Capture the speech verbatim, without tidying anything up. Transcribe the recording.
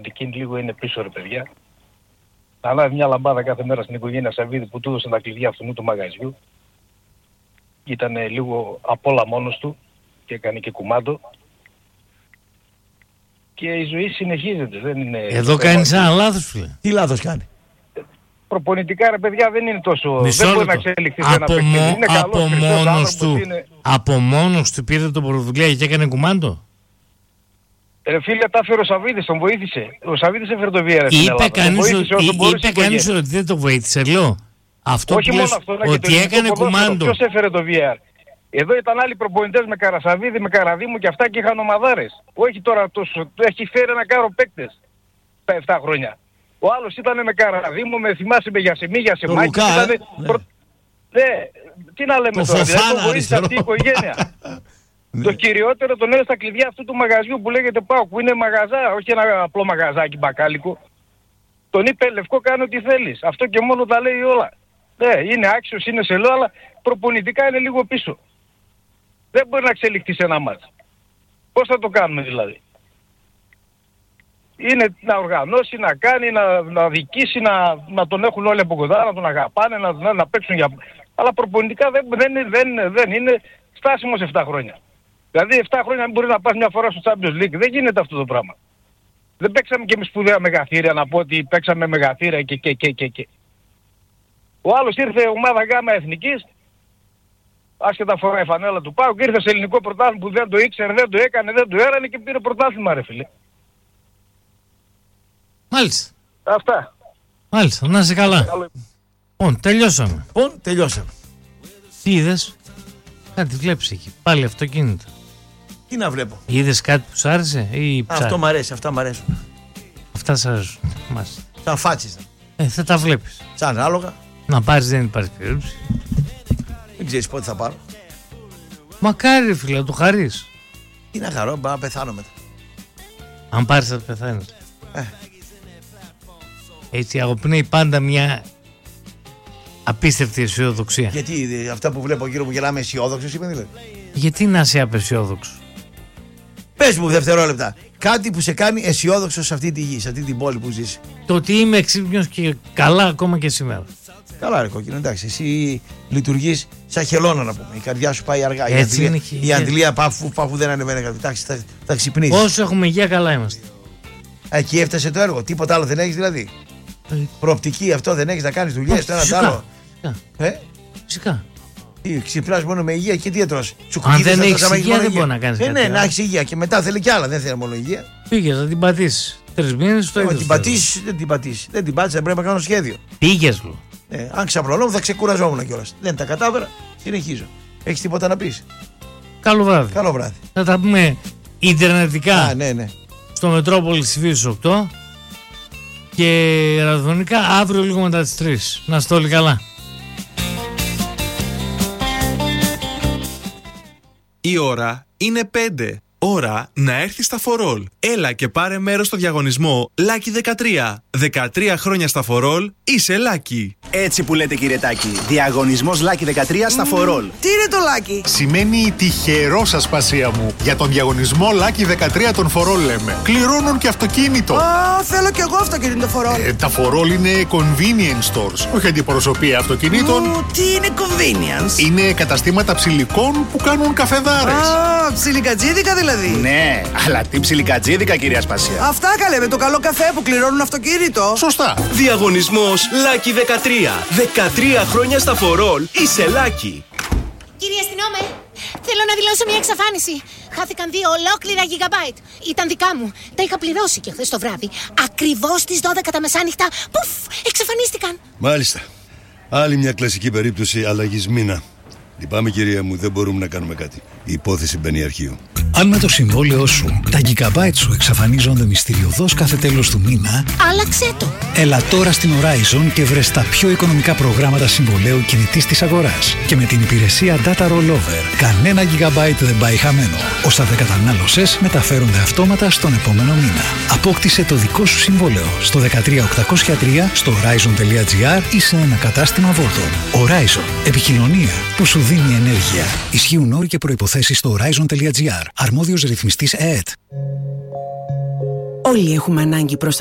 Εκείνη λίγο είναι πίσω ρε παιδιά. Ανάβει μια λαμπάδα κάθε μέρα στην οικογένεια Σαββίδη που του έδωσαν τα κλειδιά αυτού του μαγαζιού. Ήταν λίγο απ' όλα μόνος του και έκανε και κουμάντο. Και η ζωή συνεχίζεται. Δεν είναι... Εδώ κάνεις ένα λάθος, φίλε. Τι λάθος κάνει? Προπονητικά ρε παιδιά δεν είναι τόσο... Μισό δεν μπορεί λεπτό. να εξελιχθεί σε ένα Από, παιχνίδι. μο... Είναι από καλός, μόνος του, είναι... από μόνος του πήρε το πρωτοβουλία και έκανε κουμάντο. Ρε φίλε, τα έφερε ο Σαββίδης, τον βοήθησε. Ο Σαββίδης έφερε το βι αρ στην Ελλάδα. Είπε κανείς ότι, είπε κανείς ότι δεν το βοήθησε, λέω. Αυτό όχι που μόνο λες, αυτό, ότι έκανε κουμάντο. Ποιος έφερε το βι αρ? Εδώ ήταν άλλοι προπονητές με Καρασαβίδη, με Καραδίμου και αυτά και είχαν ομαδάρες. Όχι τώρα τόσο, έχει φέρει ένα κάρο παίκτες τα επτά χρόνια. Ο άλλος ήταν με Καραδίμου, με θυμάσαι με Γιασεμί, Γιασεμάκη. Λουκά, ε, προ... ναι. Τι να λέμε το τώρα, Φοφάνα, δηλαδή το βοήθησε αυτή η οικογένεια. Το κυριότερο τον έδωσε στα κλειδιά αυτού του μαγαζιού που λέγεται ΠΑΟΚ, που είναι μαγαζά, όχι ένα απλό μαγαζάκι μπακάλικο. Τον είπε Λευκό, κάνει ό,τι θέλεις. Αυτό και μόνο τα λέει όλα. Ναι, είναι άξιος, είναι σελό, αλλά προπονητικά είναι λίγο πίσω. Δεν μπορεί να εξελιχθεί σε ένα μάτς. Πώς θα το κάνουμε δηλαδή? Είναι να οργανώσει, να κάνει, να, να δικήσει, να, να τον έχουν όλοι από κοντά, να τον αγαπάνε, να, να, να παίξουν για... Αλλά προπονητικά δεν, δεν, δεν, δεν είναι στάσιμος επτά χρόνια. Δηλαδή επτά χρόνια δεν μπορεί να πας μια φορά στο Champions League. Δεν γίνεται αυτό το πράγμα. Δεν παίξαμε και με σπουδαία μεγαθύρια, να πω ότι παίξαμε μεγαθύρια και και και και και. Ο άλλος ήρθε ομάδα γάμα εθνικής, άσχετα φορά η φανέλα του ΠΑΟΚ, ήρθε σε ελληνικό πρωτάθλημα που δεν το ήξερε, δεν το έκανε, δεν το έρανε και πήρε πρωτάθλημα ρε φίλε. Μάλιστα. Αυτά. Μάλιστα, να είσαι καλά. Λοιπόν, τελειώσαμε. Λοιπόν, τελειώσαμε. Τι είδες? Κάτι βλέπεις εκεί. Πάλι αυτοκίνητο. Τι να βλέπω? Είδες κάτι που σ' άρεσε ή ψάχνεις? Αυτό μ' αρέσει, αυτά μ' αρέσουν. Αυτά σ' αρέσουν. Μάλιστα. Σαν φάτσιστα. Ε, θα τα βλέπεις. Σαν άλογα. Να πάρεις δεν υπάρχει περίπτωση. Δεν ξέρεις πότε θα πάρω. Μακάρι ρε φίλε, να το χαρείς. Τι να χαρώ, μπορώ να πεθάνω μετά. Αν πάρεις θα πεθάνεις. Ε. Έτσι αγωπνέει πάντα μια απίστευτη αισιοδοξία. Γιατί δε, αυτά που βλέπω γύρω μου γελάμε αισιόδοξος είμαι δηλαδή? Γιατί να είσαι απεσιόδοξο? Πες μου δευτερόλεπτα. Κάτι που σε κάνει αισιόδοξο σε αυτή τη γη, σε αυτή την πόλη που ζεις. Το ότι είμαι εξύπνιος και καλά ακόμα και σήμερα. Καλά ρε κόκκινο, εντάξει. Εσύ λειτουργείς σαν χελώνα να πούμε. Η καρδιά σου πάει αργά. Έτσι η είναι αντλία, και- η αντλία πάφου, πάφου δεν ανεβαίνει. Εντάξει, θα, θα ξυπνήσεις. Όσο έχουμε υγεία καλά είμαστε. Εκεί έφτασε το έργο. Τίποτα άλλο δεν έχεις δηλαδή? Ε, Προοπτική αυτό δεν έχεις να κάνεις δουλειές το ένα το φυσικά, άλλο? φυσικά, Ε? φυσικά. Τι, ξυπνάς μόνο με υγεία και τι έτρως? Αν δεν έχεις υγεία δεν μπορεί να κάνεις ε, κάτι ναι, άλλο. να έχεις υγεία και μετά θέλει κι άλλα. Δεν θέλει μόνο υγεία. Πήγες να την πατήσεις. Τρεις μήνες το Αν είδες. την το πατήσεις, δεν την πατήσεις. Δεν την πάτησες, πρέπει να κάνω σχέδιο. είδες. Πήγες lu. Ε, αν ξαπλωνόμουν θα ξεκουραζόμουν κιόλας. Δεν τα κατάφερα, συνεχίζω. Έχεις τίποτα να πεις? Καλό βράδυ. Καλό βράδυ. Θα τα πούμε ιντερνετικά Α, ναι, ναι. στο Μετρόπολη στις στις οκτώ και ραδιοφωνικά αύριο λίγο μετά τις τρεις. Να είστε όλοι καλά. Η ώρα είναι πέντε. Ώρα να έρθει στα φορόλ. Έλα και πάρε μέρος στο διαγωνισμό Λάκι δεκατρία. δεκατρία χρόνια στα φορόλ, είσαι Λάκι. Έτσι που λέτε κύριε Τάκη. Διαγωνισμός Λάκι δεκατρία στα φορόλ. Τι είναι το Λάκι? Σημαίνει τυχερό ασπασία μου. Για τον διαγωνισμό Λάκι δεκατρία των φορόλ λέμε. Κληρώνουν και αυτοκίνητο. Α, θέλω κι εγώ αυτοκίνητο φορόλ. Ε, τα φορόλ είναι convenience stores, όχι αντιπροσωπεία αυτοκινήτων. Ου, τι είναι convenience? Είναι καταστήματα ψηλικών που κάνουν καφεδάρες. Α, ψιλικατζίδικα δηλαδή. Ναι, αλλά τι ψιλικατζίδικα κυρία Ασπασία. Αυτά καλέ με το καλό καφέ που κληρώνουν αυτοκίνητο. Σωστά. Διαγωνισμός Λάκι δεκατρία. δεκατρία χρόνια στα φορόλ, είσαι Λάκι. Κύριε αστυνόμε, θέλω να δηλώσω μια εξαφάνιση. Χάθηκαν δύο ολόκληρα γιγαμπάιτ. Ήταν δικά μου. Τα είχα πληρώσει και χθες το βράδυ. Ακριβώς στις δώδεκα τα μεσάνυχτα. Πουφ, εξαφανίστηκαν. Μάλιστα. Άλλη μια κλασική περίπτωση αλλαγής μήνα. Λυπάμαι κυρία μου, δεν μπορούμε να κάνουμε κάτι. Η υπόθεση μπαίνει αρχείο. Αν με το συμβόλαιό σου τα gigabyte σου εξαφανίζονται μυστηριωδώς κάθε τέλος του μήνα, άλλαξέ το. Έλα τώρα στην Horizon και βρες τα πιο οικονομικά προγράμματα συμβολέου κινητής της αγοράς. Και με την υπηρεσία Data Rollover, κανένα gigabyte δεν πάει χαμένο. Όσα δεν κατανάλωσες μεταφέρονται αυτόματα στον επόμενο μήνα. Απόκτησε το δικό σου συμβόλαιο στο δεκατρία οκτακόσια τρία, στο horizon.gr ή σε ένα κατάστημα Vodafone. Horizon. Επικοινωνία που σου δίνει ενέργεια. Ισχύουν όροι και προϋποθέσεις στο horizon.gr. Αρμόδιος ρυθμιστής ΕΕΤ. Όλοι έχουμε ανάγκη